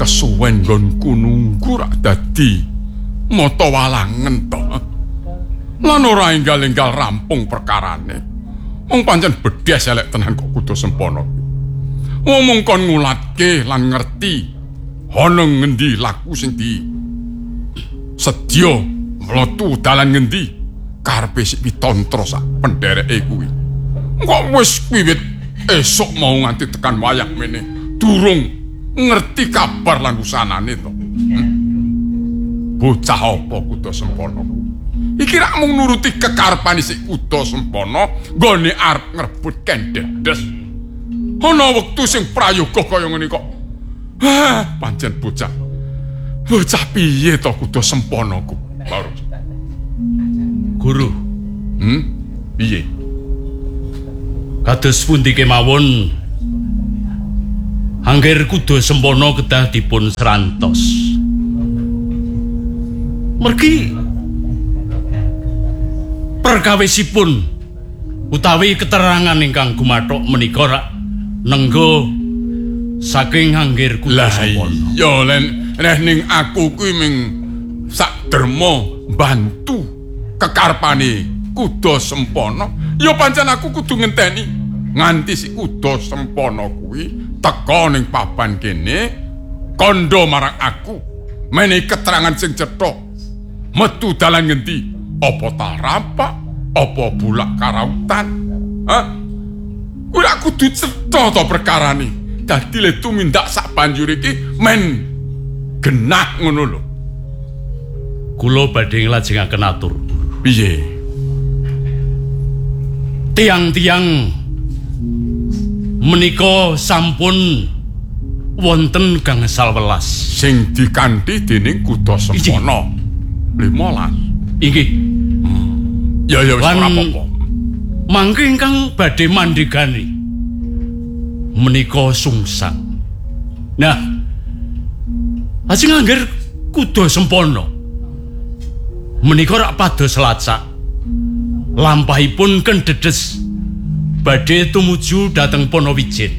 kesuwen nggonku nunggu rak dadi mata walangen to. Lan ora enggal-enggal rampung perkarane. Wong pancen bedhes elek tenan kok kudu sempana. Wong kon ngulatke lan ngerti ana ngendi laku sing di sedya mlebu dalan ngendi karepe sik pitontra sak pendereke kuwi. Kok wis wiwit esuk mau nganti tekan wayah mene durung ngerti kabar lan usanane to. Bocah apa kudu sempana? Iki rak mung nuruti kekarepane sik kudu sempana nggone arep ngrebut Kendedes. Ana wektu sing prayoga kaya ngene kok. Pancen bocah. Bocah piye to kudu sempana ku? Guru. Piye? Kados pundi kemawon angger kudu sempana kedah dipun serantos. Mergi perkawisipun utawi keterangan ingkang gumathok menika rak nenggo saking angger kudu sempana. Ya len ning aku kuwi ming sak derma bantu kekarepane kudu sempana. Ya pancen aku kudu ngenteni nganti si kudu sempana kuwi teka ning papan kene kandha marang aku menehi keterangan sing cetha. Metu dalan ngendi? Apa Tarampak? Apa Bulak Karautan? Kuwi aku kudu cetha to perkarane. Dadi le tumindak sak banjur iki men genah ngono lho. Kula badhe nglajengaken atur. Piye? Tiang-tiang menika sampun wonten gangsal welas sing dikanthi dening kudu sempana. 15. Inggih. Ya wis ora apa-apa. Mangke ingkang badhe mandhegani menika sungsang. Nah, ajeng angger kudu sempana. Menika rak pados lacak. Lampahipun Kendedes badhe tumuju dhateng Ponowijen.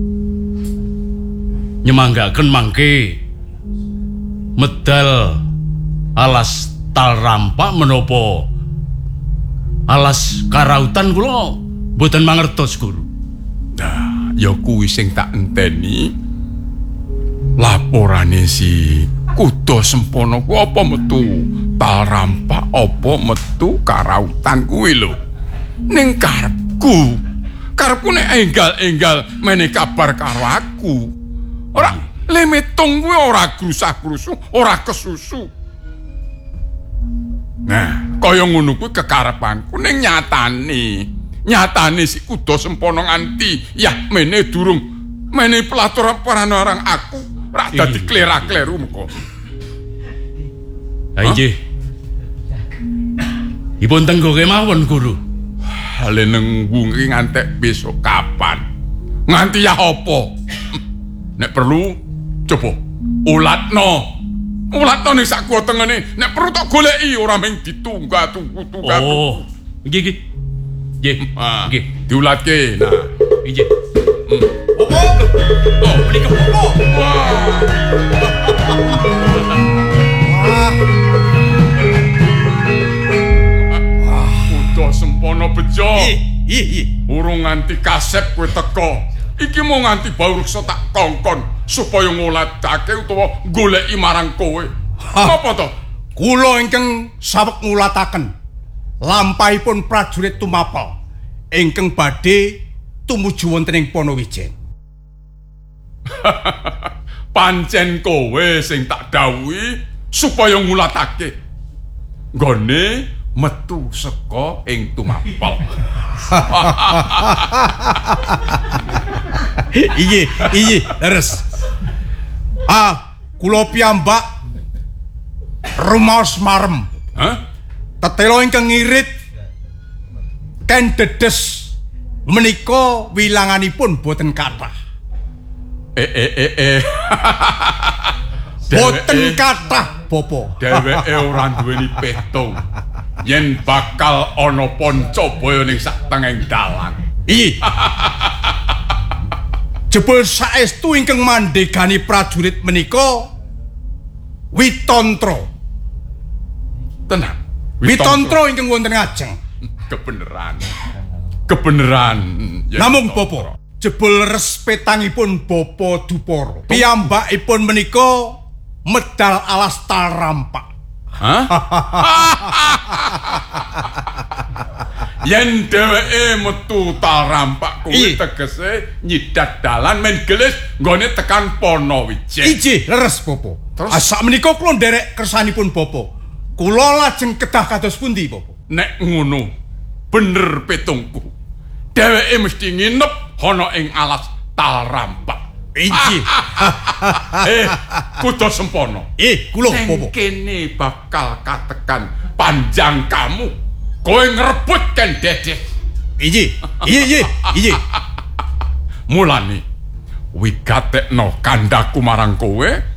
Nyemanggaken mangke medal alas Tarampak menapa alas Karautan kula mboten mangertos, Guru. Nah, ya kuwi sing tak enteni. Laporane si kudu sempana ku apa metu Tarampak apa metu Karautan kuwi lho. Ning karepku nek enggal-enggal menehi kabar karo aku. Ora lemetung kuwi ora grusah-grusu, ora kesusu. Nah, kaya ngono kuwi kekarepanku ning nyatane si kudu sempana nganti yah mene durung menehi pelaturan marang aku rak dadi klera-kleru mengko. Ha inggih. Dipun tenggo kemawon, Guru. Hale nenggu iki ngantek besok kapan? Nganti ya apa? Nek perlu coba ulatno ning sak gua tengene. Nek perlu tak goleki ora mung ditunggu-tunggu. Oh, nggih. Nggih. Nggih, diulatke. Nah, nggih. Opo? Oh, menika opo? Wah. Kudu sempana bejo. Iya. Urung nganti kasep kowe teka. Iki mau nganti Baureksa tak kongkon supaya ngulatake utawa goleki marang kowe. Apa to? Kula ingkang saweg ngulataken lampahipun prajurit tumapel ingkang badhe tumuju wonten ing Ponowijen. Pancen kowe sing tak dawuhi supaya ngulatake. Nggone metu saka ing tumapel. Iya, leres. Kula piyambak rumaos marem. Tetela ingkang ngirit Kendedes menika wilanganipun boten kathah. Boten kathah, Bapa. Dheweke ora duweni petung yen bakal ana Pancabaya ning sak tenging dalan. Iya. Jebul saestu ingkang mandhegani prajurit menika Witontra. Tenang. Witontra ingkang wonten ngajeng. Kebeneran. Yen Namung Witontra. Bapa, jebul respetangipun Bapa Dupara. Piyambakipun menika medal alas Talrampak. Hah? Yen dheweke metu Talrampak kuwi Iya. tegese nyidat dalan men gelis nggone tekan Ponowijen. Iji leres Bapa. Terus? Sak menika kula nderek kersanipun Bapa. Kula lajeng kedah kados pundi Bapa? Nek ngono bener petungku. Dheweke mesti nginep ana ing alas Talrampak. Iji. Kuda Sempono. Kula Sing Bapa. kene bakal katekan panjang kamu. Kowe ngrebut kan Dedes. Iji. Mulane wigatekno kandhaku marang kowe